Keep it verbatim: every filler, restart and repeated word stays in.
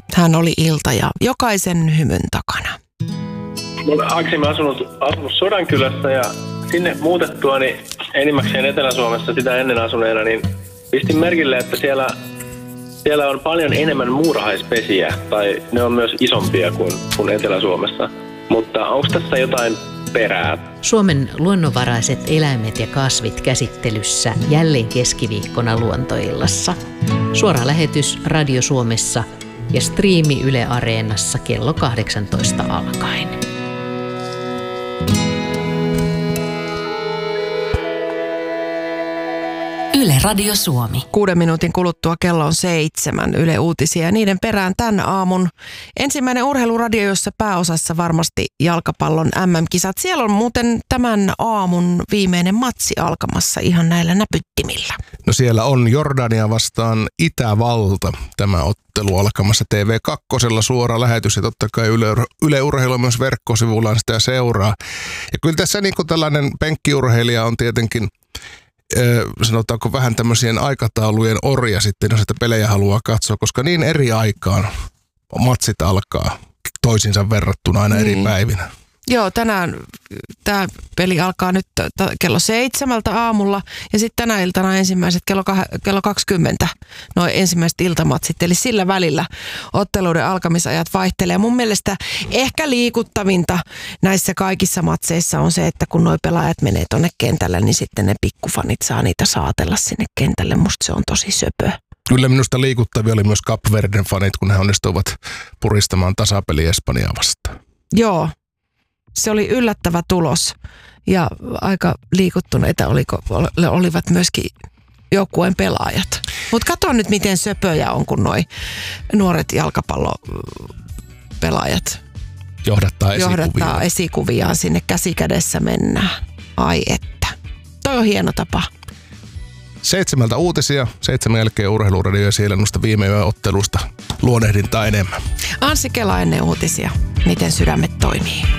Hän oli ilta ja jokaisen hymyn takana. Mä olen aikaisemmin asunut, asunut Sodankylässä ja sinne muutettua niin enimmäkseen Etelä-Suomessa sitä ennen asuneena, niin pistin merkille, että siellä, siellä on paljon enemmän muurahaispesiä, tai ne on myös isompia kuin, kuin Etelä-Suomessa. Mutta onko tässä jotain perää? Suomen luonnonvaraiset eläimet ja kasvit käsittelyssä jälleen keskiviikkona Luontoillassa. Suora lähetys Radio Suomessa ja striimi Yle Areenassa kello kahdeksantoista alkaen. Yle Radio Suomi. Kuuden minuutin kuluttua kello on seitsemän Yle Uutisia ja niiden perään tämän aamun ensimmäinen urheiluradio, jossa pääosassa varmasti jalkapallon M M-kisat. Siellä on muuten tämän aamun viimeinen matsi alkamassa ihan näillä näpyttimillä. No siellä on Jordania vastaan Itävalta. Tämä ottelu alkamassa T V kaksi suora lähetys ja totta kai Yle, Yle Urheilu myös verkkosivullaan sitä seuraa. Ja kyllä tässä niin kuin tällainen penkkiurheilija on tietenkin sanotaanko vähän tämmöisien aikataulujen orja sitten, jos sitä pelejä haluaa katsoa, koska niin eri aikaan matsit alkaa toisinsa verrattuna aina eri päivinä. Joo, tänään tämä peli alkaa nyt t- kello seitsemältä aamulla ja sitten tänä iltana ensimmäiset kello, kah- kello kaksikymmentä, nuo ensimmäiset iltamatsit. Eli sillä välillä otteluiden alkamisajat vaihtelee. Mun mielestä ehkä liikuttavinta näissä kaikissa matseissa on se, että kun nuo pelaajat menee tonne kentälle, niin sitten ne pikkufanit saa niitä saatella sinne kentälle. Musta se on tosi söpö. Kyllä minusta liikuttavia oli myös Cap Verden fanit, kun he onnistuivat puristamaan tasapeli Espanjaa vastaan. Joo. Se oli yllättävä tulos ja aika liikuttuneita oliko, olivat myöskin joukkueen pelaajat. Mutta katso nyt, miten söpöjä on, kun noi nuoret jalkapallopelaajat johdattaa esikuviaan. johdattaa esikuviaan sinne käsikädessä mennään. Ai että. Toi on hieno tapa. Seitsemältä uutisia, seitsemän jälkeen urheiluradio ja siellä noista viime yön ottelusta luonehdintaa enemmän. Anssi Kela ennen uutisia. Miten sydämet toimii?